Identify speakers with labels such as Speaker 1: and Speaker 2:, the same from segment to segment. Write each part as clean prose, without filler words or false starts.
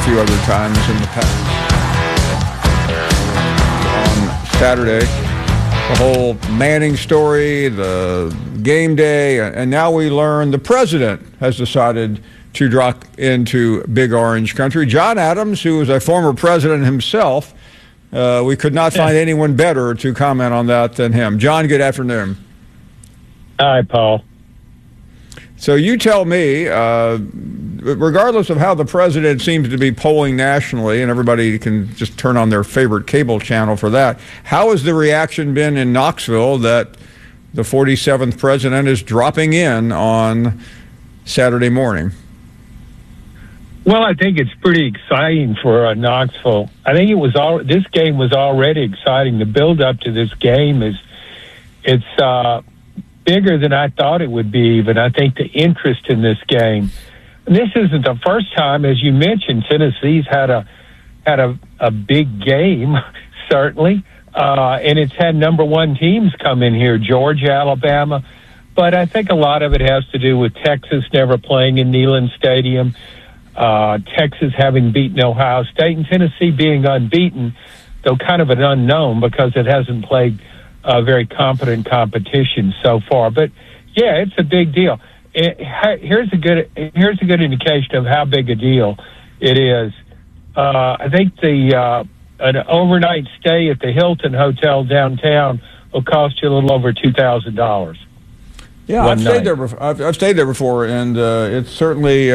Speaker 1: few other times in the past. On Saturday, the whole Manning story, the game day, and now we learn the president has decided to drop into Big Orange Country. John Adams, who was a former president himself, we could not find anyone better to comment on that than him. John, good afternoon.
Speaker 2: Hi, Paul.
Speaker 1: So you tell me, regardless of how the president seems to be polling nationally, and everybody can just turn on their favorite cable channel for that, how has the reaction been in Knoxville that the 47th president is dropping in on Saturday morning?
Speaker 2: Well, I think it's pretty exciting for Knoxville. I think this game was already exciting. The build up to this game it's bigger than I thought it would be. Even I think the interest in this game. And this isn't the first time, as you mentioned, Tennessee's had a big game, certainly, and it's had number one teams come in here, Georgia, Alabama. But I think a lot of it has to do with Texas never playing in Neyland Stadium. Texas having beaten Ohio State, and Tennessee being unbeaten, though kind of an unknown because it hasn't played a very competent competition so far. But yeah, it's a big deal. Here's a good indication of how big a deal it is. I think an overnight stay at the Hilton Hotel downtown will cost you a little over $2,000.
Speaker 1: Yeah, I've stayed there before, and it's certainly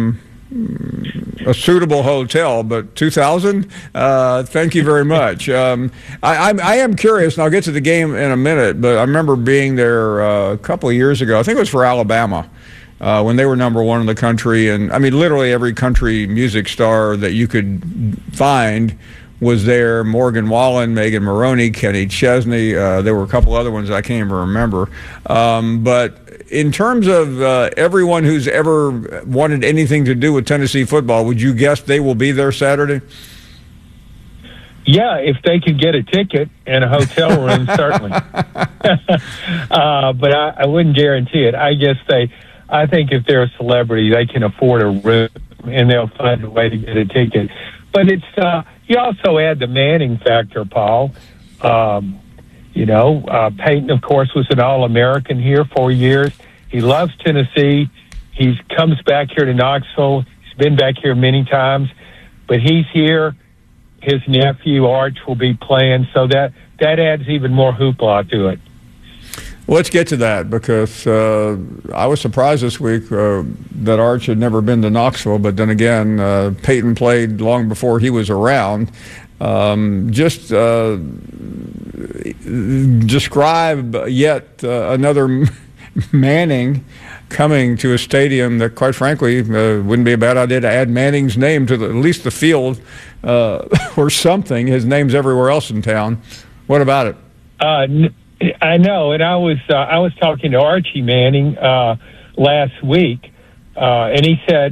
Speaker 1: a suitable hotel, but $2,000. Thank you very much. I am curious, and I'll get to the game in a minute. But I remember being there a couple of years ago. I think it was for Alabama when they were number one in the country, and I mean literally every country music star that you could find was there. Morgan Wallen, Megan Maroney, Kenny Chesney. There were a couple other ones I can't even remember. But in terms of everyone who's ever wanted anything to do with Tennessee football, would you guess they will be there Saturday?
Speaker 2: Yeah, if they could get a ticket and a hotel room, certainly. But I wouldn't guarantee it. I think if they're a celebrity, they can afford a room and they'll find a way to get a ticket. But it's you also add the Manning factor, Paul. Peyton, of course, was an All-American here 4 years. He loves Tennessee. He comes back here to Knoxville. He's been back here many times, but he's here. His nephew, Arch, will be playing, so that adds even more hoopla to it.
Speaker 1: Let's get to that, because I was surprised this week that Arch had never been to Knoxville, but then again, Peyton played long before he was around. Describe yet another Manning coming to a stadium that, quite frankly, wouldn't be a bad idea to add Manning's name to at least the field or something. His name's everywhere else in town. What about it?
Speaker 2: I know, and I was talking to Archie Manning last week, and he said,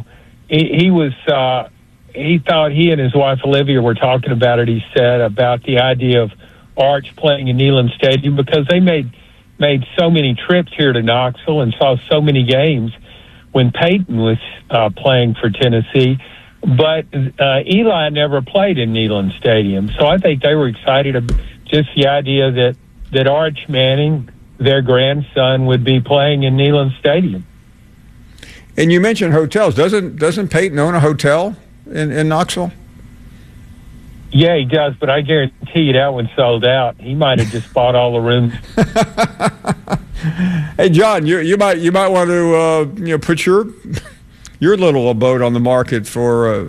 Speaker 2: he thought he and his wife Olivia were talking about it. He said about the idea of Arch playing in Neyland Stadium because they made so many trips here to Knoxville and saw so many games when Peyton was playing for Tennessee. But Eli never played in Neyland Stadium, so I think they were excited about just the idea that Arch Manning, their grandson, would be playing in Neyland Stadium.
Speaker 1: And you mentioned hotels. Doesn't Peyton own a hotel in Knoxville?
Speaker 2: Yeah, he does, but I guarantee you that one sold out. He might have just bought all the rooms.
Speaker 1: Hey, John, you might want to put your little abode on the market for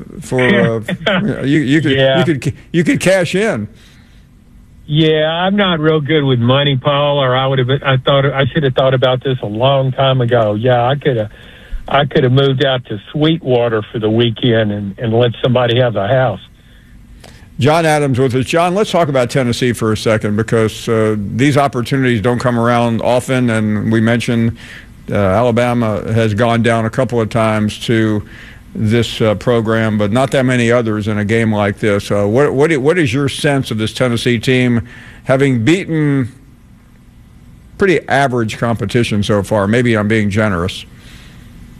Speaker 1: you could cash in.
Speaker 2: Yeah, I'm not real good with money, Paul. Or I should have thought about this a long time ago. Yeah, I could have moved out to Sweetwater for the weekend and let somebody have a house.
Speaker 1: John Adams with us. John, let's talk about Tennessee for a second, because these opportunities don't come around often, and we mentioned Alabama has gone down a couple of times to this program, but not that many others in a game like this. What is your sense of this Tennessee team, having beaten pretty average competition so far? Maybe I'm being generous.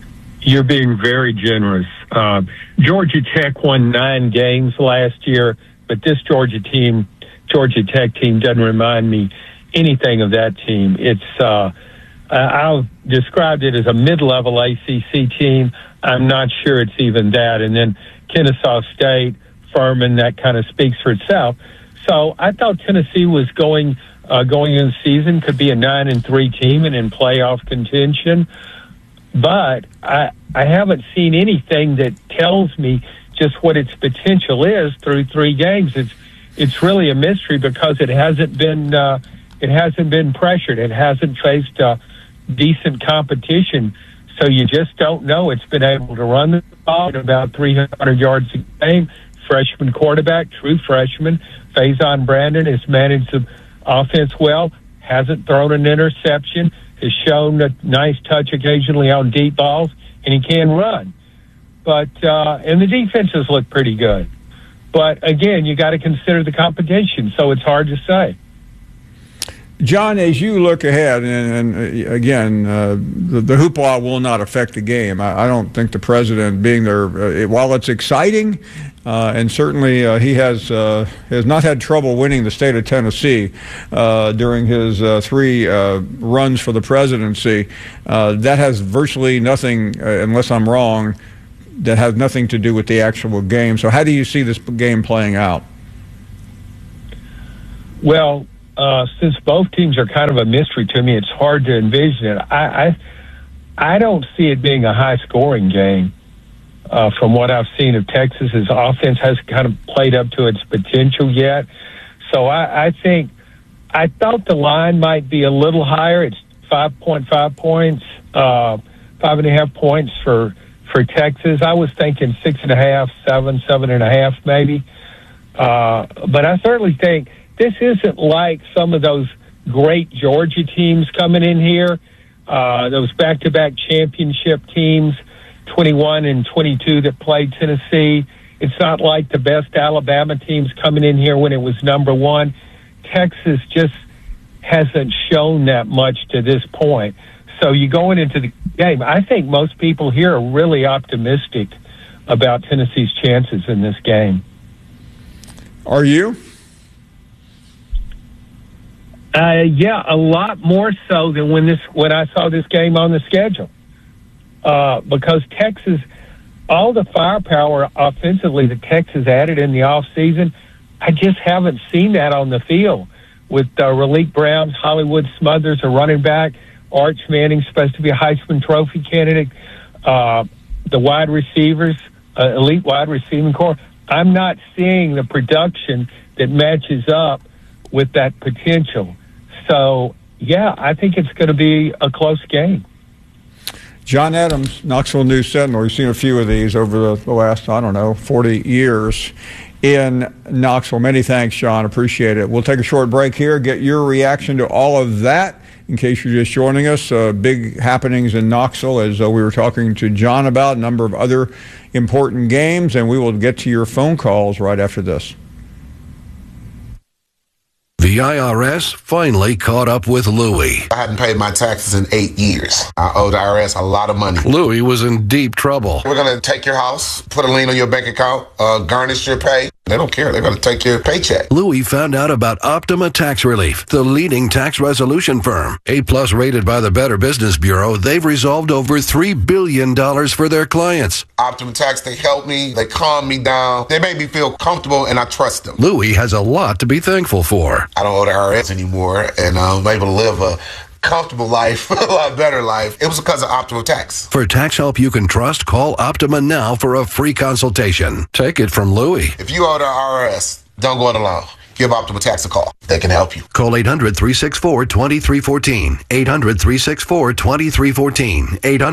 Speaker 2: You're being very generous. Georgia Tech won 9 games last year, but this Georgia Tech team doesn't remind me anything of that team. It's I'll describe it as a mid-level ACC team. I'm not sure it's even that. And then Kennesaw State, Furman, that kind of speaks for itself. So I thought Tennessee was going into the season, could be a 9-3 team and in playoff contention. But I haven't seen anything that tells me just what its potential is through 3 games. It's really a mystery because it hasn't been pressured. It hasn't faced decent competition. So you just don't know. It's been able to run the ball at about 300 yards a game. Freshman quarterback, true freshman, Faison Brandon has managed the offense well, hasn't thrown an interception, has shown a nice touch occasionally on deep balls, and he can run. But and the defenses look pretty good. But again, you got to consider the competition, so it's hard to say.
Speaker 1: John, as you look ahead, and again, the hoopla will not affect the game. I don't think the president being there, while it's exciting, and certainly he has not had trouble winning the state of Tennessee during his 3 runs for the presidency. That has virtually nothing, unless I'm wrong, that has nothing to do with the actual game. So how do you see this game playing out?
Speaker 2: Well, since both teams are kind of a mystery to me, it's hard to envision it. I don't see it being a high-scoring game. From what I've seen of Texas's offense hasn't kind of played up to its potential yet. So I thought the line might be a little higher. It's 5.5 points, 5.5 points for Texas. I was thinking 6.5, 7.5 maybe. But I certainly think this isn't like some of those great Georgia teams coming in here, those back-to-back championship teams, 21 and 22 that played Tennessee. It's not like the best Alabama teams coming in here when it was number 1. Texas just hasn't shown that much to this point. So you going into the game, I think most people here are really optimistic about Tennessee's chances in this game.
Speaker 1: Are you?
Speaker 2: Yeah, a lot more so than when I saw this game on the schedule. Because Texas, all the firepower offensively that Texas added in the offseason, I just haven't seen that on the field. With Raleek Brown, Hollywood Smothers, a running back, Arch Manning, supposed to be a Heisman Trophy candidate, the wide receivers, elite wide receiving core, I'm not seeing the production that matches up with that potential. So, yeah, I think it's going to be a close game.
Speaker 1: John Adams, Knoxville News Sentinel. We've seen a few of these over the last, 40 years in Knoxville. Many thanks, John. Appreciate it. We'll take a short break here, get your reaction to all of that. In case you're just joining us, big happenings in Knoxville, as we were talking to John about, a number of other important games, and we will get to your phone calls right after this.
Speaker 3: The IRS finally caught up with Louie.
Speaker 4: I hadn't paid my taxes in 8 years. I owed the IRS a lot of money.
Speaker 3: Louie was in deep trouble.
Speaker 4: We're going to take your house, put a lien on your bank account, garnish your pay. They don't care. They're going to take your paycheck.
Speaker 3: Louie found out about Optima Tax Relief, the leading tax resolution firm. A+ rated by the Better Business Bureau, they've resolved over $3 billion for their clients.
Speaker 4: Optima Tax, they help me. They calm me down. They make me feel comfortable, and I trust them.
Speaker 3: Louie has a lot to be thankful for.
Speaker 4: I don't owe the IRS anymore, and I'm able to live a comfortable life, a lot better life. It was because of Optima Tax.
Speaker 3: For tax help you can trust, call Optima now for a free consultation. Take it from Louie.
Speaker 4: If you owe the IRS, don't go it alone. Give Optima Tax a call. They can help you.
Speaker 3: Call 800-364-2314. 800-364-2314.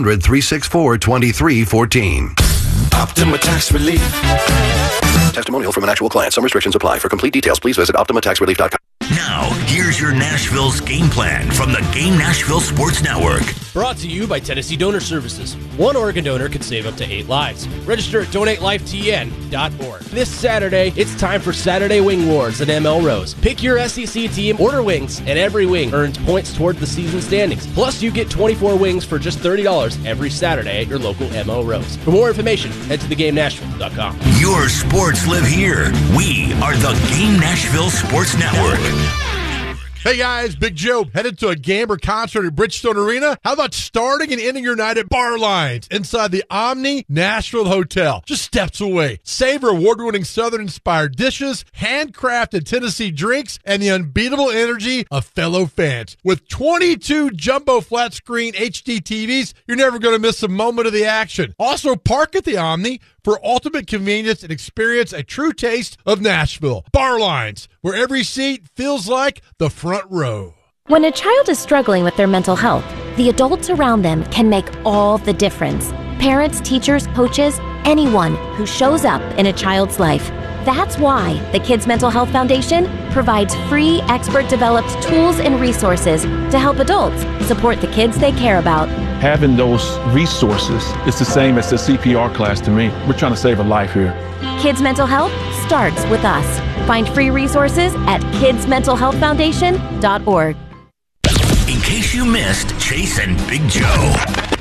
Speaker 3: 800-364-2314.
Speaker 5: Optima Tax Relief.
Speaker 3: Testimonial from an actual client. Some restrictions apply. For complete details, please visit OptimaTaxRelief.com.
Speaker 5: Now, here's your Nashville's game plan from the Game Nashville Sports Network.
Speaker 6: Brought to you by Tennessee Donor Services. One organ donor could save up to 8 lives. Register at DonateLifeTN.org. This Saturday, it's time for Saturday Wing Wars at ML Rose. Pick your SEC team, order wings, and every wing earns points toward the season standings. Plus, you get 24 wings for just $30 every Saturday at your local ML Rose. For more information, head to theGameNashville.com.
Speaker 5: Your sports live here. We are the Game Nashville Sports Network.
Speaker 7: Hey guys, Big Joe, headed to a game or concert at Bridgestone Arena? How about starting and ending your night at Bar Lines inside the Omni Nashville Hotel, just steps away? Savor award-winning Southern-inspired dishes, handcrafted Tennessee drinks, and the unbeatable energy of fellow fans. With 22 jumbo flat-screen HD TVs, you're never going to miss a moment of the action. Also, park at the Omni for ultimate convenience and experience a true taste of Nashville. Bar Lines, where every seat feels like the front row.
Speaker 8: When a child is struggling with their mental health, the adults around them can make all the difference. Parents, teachers, coaches, anyone who shows up in a child's life. That's why the Kids Mental Health Foundation provides free, expert-developed tools and resources to help adults support the kids they care about.
Speaker 9: Having those resources is the same as the CPR class to me. We're trying to save a life here.
Speaker 8: Kids Mental Health starts with us. Find free resources at kidsmentalhealthfoundation.org.
Speaker 5: In case you missed Chase and Big Joe.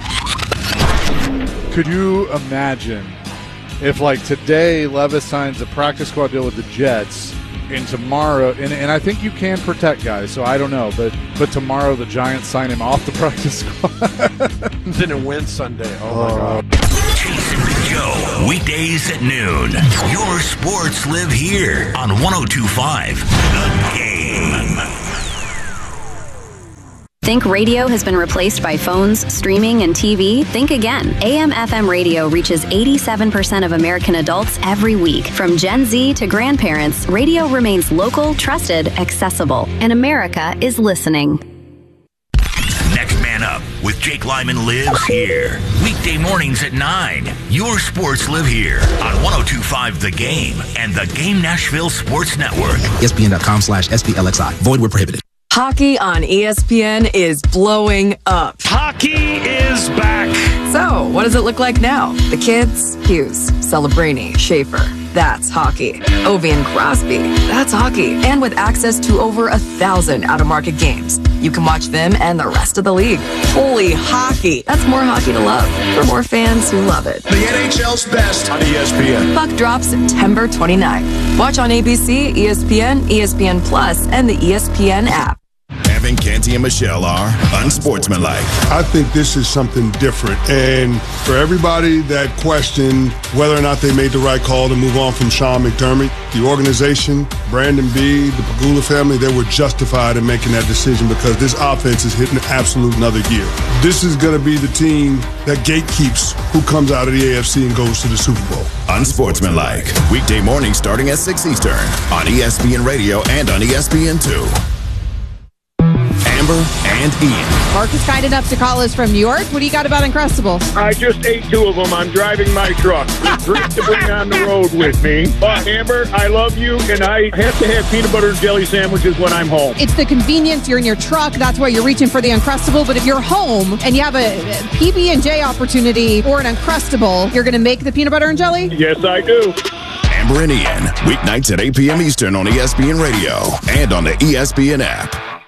Speaker 10: Could you imagine if, like, today Levis signs a practice squad deal with the Jets, and tomorrow, and I think you can protect guys, so I don't know, but tomorrow the Giants sign him off the practice squad.
Speaker 7: Then it wins Sunday. Oh, my God.
Speaker 5: Chase and Big Joe, weekdays at noon. Your sports live here on 102.5 The Game.
Speaker 11: Think radio has been replaced by phones, streaming, and TV? Think again. AM/FM radio reaches 87% of American adults every week. From Gen Z to grandparents, radio remains local, trusted, accessible, and America is listening.
Speaker 5: Next Man Up with Jake Lyman lives here. Weekday mornings at 9. Your sports live here on 102.5 The Game and the Game Nashville Sports Network.
Speaker 12: ESPN.com/SPLXI. Void where prohibited.
Speaker 13: Hockey on ESPN is blowing up.
Speaker 14: Hockey is back.
Speaker 13: So, what does it look like now? The kids? Hughes, Celebrini, Schaefer. That's hockey. Ovi and Crosby. That's hockey. And with access to over 1,000 out-of-market games, you can watch them and the rest of the league. Holy hockey. That's more hockey to love for more fans who love it.
Speaker 14: The NHL's best on ESPN.
Speaker 13: Puck drops September 29th. Watch on ABC, ESPN, ESPN Plus, and the ESPN app.
Speaker 15: Evan, Canty, and Michelle are unsportsmanlike.
Speaker 16: I think this is something different. And for everybody that questioned whether or not they made the right call to move on from Sean McDermott, the organization, Brandon Beebe, the Pegula family, they were justified in making that decision because this offense is hitting absolute another gear. This is going to be the team that gatekeeps who comes out of the AFC and goes to the Super Bowl.
Speaker 15: Unsportsmanlike. Weekday mornings starting at 6 Eastern on ESPN Radio and on ESPN2. Amber and Ian.
Speaker 17: Marcus guided up to call us from New York. What do you got about Uncrustables?
Speaker 2: I just ate 2 of them. I'm driving my truck. It's great to bring on the road with me. But Amber, I love you, and I have to have peanut butter and jelly sandwiches when I'm home.
Speaker 17: It's the convenience. You're in your truck. That's why you're reaching for the Uncrustable. But if you're home and you have a PB&J opportunity or an Uncrustable, you're going to make the peanut butter and jelly?
Speaker 2: Yes, I do.
Speaker 15: Amber and Ian, weeknights at 8 p.m. Eastern on ESPN Radio and on the ESPN app.